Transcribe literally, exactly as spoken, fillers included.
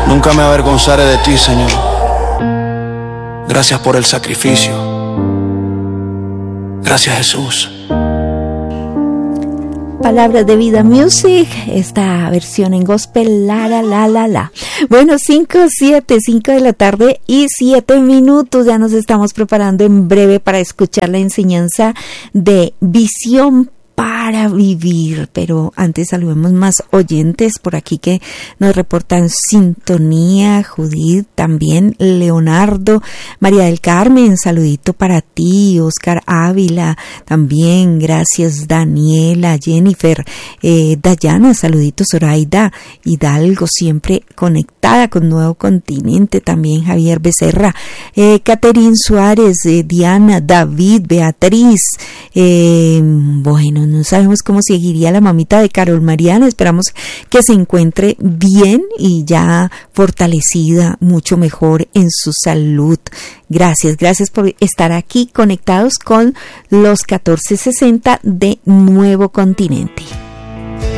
Nunca me avergonzaré de ti, Señor. Gracias por el sacrificio. Gracias, Jesús. Palabras de Vida Music, esta versión en gospel, la, la, la, la, la. Bueno, cinco, siete, cinco de la tarde y siete minutos, ya nos estamos preparando en breve para escuchar la enseñanza de Visión para Vivir, pero antes saludemos más oyentes por aquí que nos reportan sintonía. Judith, también Leonardo, María del Carmen, saludito para ti, Oscar Ávila, también gracias, Daniela, Jennifer, eh, Dayana, saludito, Zoraida, Hidalgo, siempre conectada con Nuevo Continente, también Javier Becerra, eh, Caterín Suárez, eh, Diana, David, Beatriz, eh, bueno, no sabemos cómo seguiría la mamita de Carol Mariana, esperamos que se encuentre bien y ya fortalecida, mucho mejor en su salud. Gracias, gracias por estar aquí conectados con los catorce sesenta de Nuevo Continente.